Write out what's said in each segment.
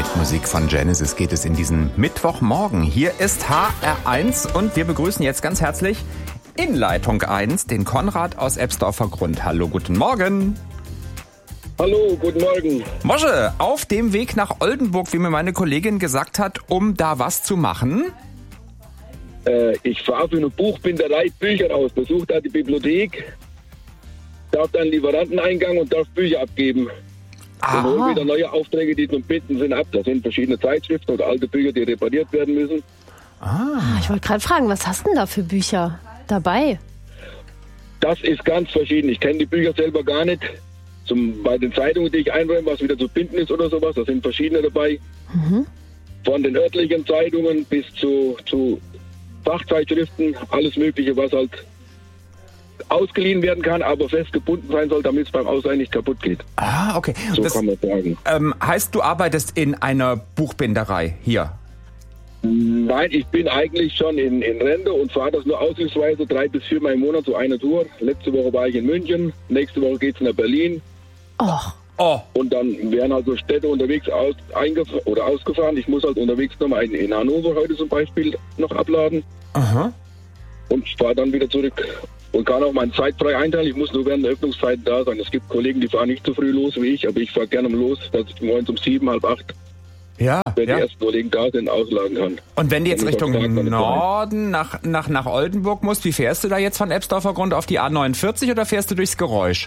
Mit Musik von Genesis geht es in diesen Mittwochmorgen. Hier ist HR1 und wir begrüßen jetzt ganz herzlich in Leitung 1 den Konrad aus Ebsdorfer Grund. Hallo, guten Morgen. Hallo, guten Morgen. Mosche, auf dem Weg nach Oldenburg, wie mir meine Kollegin gesagt hat, um da was zu machen? Ich fahre für eine Buchbinderei Bücher aus, besuche da die Bibliothek, darf dann Lieferanteneingang und darf Bücher abgeben. Und hole wieder neue Aufträge, die zum Binden sind, ab. Das sind verschiedene Zeitschriften oder alte Bücher, die repariert werden müssen. Ich wollte gerade fragen, was hast du denn da für Bücher dabei? Das ist ganz verschieden. Ich kenne die Bücher selber gar nicht. Bei den Zeitungen, die ich einräume, was wieder zu binden ist oder sowas, da sind verschiedene dabei. Von den örtlichen Zeitungen bis zu Fachzeitschriften, alles Mögliche, was halt ausgeliehen werden kann, aber fest gebunden sein soll, damit es beim Ausleihen nicht kaputt geht. Okay. So das kann man sagen. Heißt, du arbeitest in einer Buchbinderei hier? Nein, ich bin eigentlich schon in Rente und fahre das nur aushilfsweise 3 bis 4 Mal im Monat, so eine Tour. Letzte Woche war ich in München, nächste Woche geht es nach Berlin. Und dann werden also Städte unterwegs ausgefahren. Ich muss halt unterwegs nochmal in Hannover heute zum Beispiel noch abladen. Und fahre dann wieder zurück. Und kann auch meine Zeit frei einteilen. Ich muss nur während der Öffnungszeit da sein. Es gibt Kollegen, die fahren nicht so früh los wie ich, aber ich fahre gerne los, dass ich morgens um 7, halb 8, wenn die ersten Kollegen da sind, ausladen kann. Und wenn du jetzt Richtung Norden nach Oldenburg musst, wie fährst du da jetzt von Ebsdorfer Grund auf die A49 oder fährst du durchs Geräusch?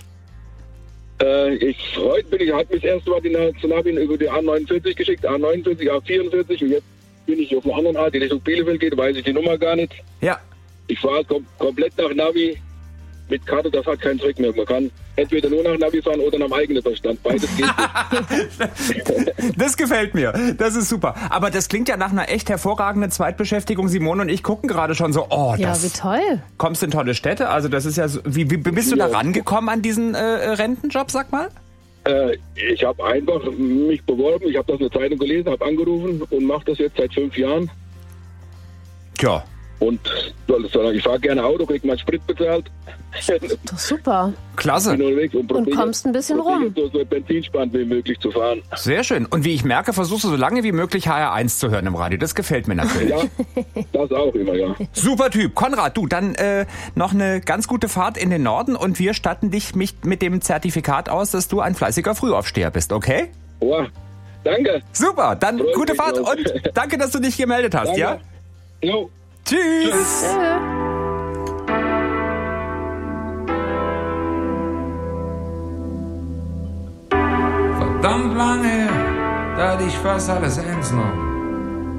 Heute bin ich das erste Mal die Navi über die A49 geschickt, A49, A44 und jetzt bin ich auf einer anderen Art, die Richtung Bielefeld geht, weiß ich die Nummer gar nicht. Ja. Ich fahre komplett nach Navi mit Karte, das hat keinen Zweck mehr. Man kann entweder nur nach Navi fahren oder nach dem eigenen Verstand. Beides geht nicht. Das gefällt mir. Das ist super. Aber das klingt ja nach einer echt hervorragenden Zweitbeschäftigung. Simone und ich gucken gerade schon so, wie toll. Kommst in tolle Städte? Also das ist ja so, wie bist du da rangekommen an diesen Rentenjob, sag mal? Ich habe einfach mich beworben. Ich habe das in der Zeitung gelesen, habe angerufen und mache das jetzt seit 5 Jahren. Tja. Und ich fahre gerne Auto, kriege meinen Sprit bezahlt. Doch super. Klasse. Bin unterwegs und kommst ein bisschen rum. So benzinsparend wie möglich zu fahren. Sehr schön. Und wie ich merke, versuchst du so lange wie möglich HR1 zu hören im Radio. Das gefällt mir natürlich. Ja, das auch immer, ja. Super Typ. Konrad, du, dann noch eine ganz gute Fahrt in den Norden und wir statten dich mit dem Zertifikat aus, dass du ein fleißiger Frühaufsteher bist, okay? Danke. Super, dann gute Fahrt und danke, dass du dich gemeldet hast, danke. Ja? Jo. Tschüss. Verdammt lange her, da hatte ich fast alles ernst genommen.